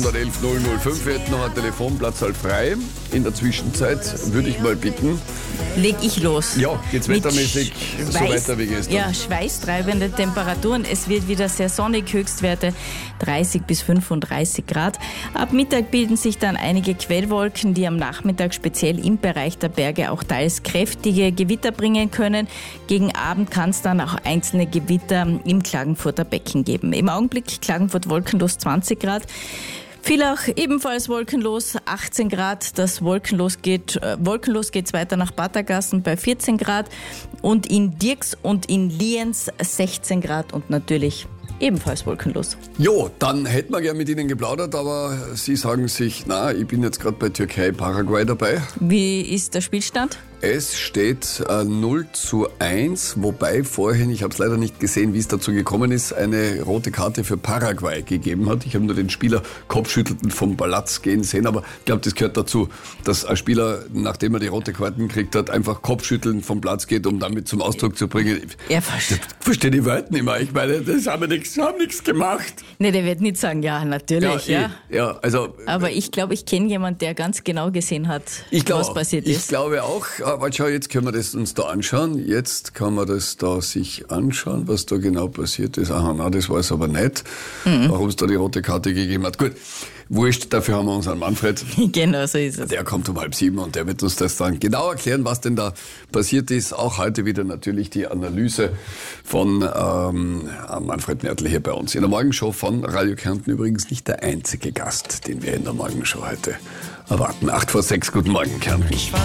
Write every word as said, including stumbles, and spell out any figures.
elf null null fünf, wir hätten noch einen Telefonplatz halt frei. In der Zwischenzeit würde ich mal bitten. Leg ich los. Ja, geht's wettermäßig so Schweiß, weiter wie gestern? Ja, schweißtreibende Temperaturen. Es wird wieder sehr sonnig, Höchstwerte dreißig bis fünfunddreißig Grad. Ab Mittag bilden sich dann einige Quellwolken, die am Nachmittag speziell im Bereich der Berge auch teils kräftige Gewitter bringen können. Gegen Abend kann es dann auch einzelne Gewitter im Klagenfurter Becken geben. Im Augenblick Klagenfurt wolkenlos zwanzig Grad. Villach ebenfalls wolkenlos, achtzehn Grad. Das Wolkenlos geht, äh, wolkenlos geht's weiter nach Battergassen bei vierzehn Grad und in Dirks und in Lienz sechzehn Grad und natürlich ebenfalls wolkenlos. Jo, dann hätten wir gern mit Ihnen geplaudert, aber Sie sagen sich, na, ich bin jetzt gerade bei Türkei, Paraguay dabei. Wie ist der Spielstand? Es steht äh, null zu eins, wobei vorhin, ich habe es leider nicht gesehen, wie es dazu gekommen ist, eine rote Karte für Paraguay gegeben hat. Ich habe nur den Spieler kopfschüttelnd vom Platz gehen sehen, aber ich glaube, das gehört dazu, dass ein Spieler, nachdem er die rote Karte gekriegt hat, einfach kopfschüttelnd vom Platz geht, um damit zum Ausdruck zu bringen. Er versteht. Verstehe die Welt nicht mehr. Ich meine, das haben wir nichts, haben nichts gemacht. Nee, der wird nicht sagen, ja, natürlich, Ja, ja. eh, ja also, Aber ich glaube, ich kenne jemanden, der ganz genau gesehen hat, ich glaub, was passiert ich ist. Ich glaube auch. Aber schau, jetzt können wir das uns da anschauen. Jetzt kann man das da sich anschauen, was da genau passiert ist. Aha, na, das weiß aber nicht, mhm. warum es da die rote Karte gegeben hat. Gut, wurscht, dafür haben wir unseren Manfred. Genau, so ist es. Der kommt um halb sieben und der wird uns das dann genau erklären, was denn da passiert ist. Auch heute wieder natürlich die Analyse von ähm, Manfred Mertl hier bei uns. In der Morgenshow von Radio Kärnten übrigens nicht der einzige Gast, den wir in der Morgenshow heute erwarten. Acht vor sechs, guten Morgen, Kärnten.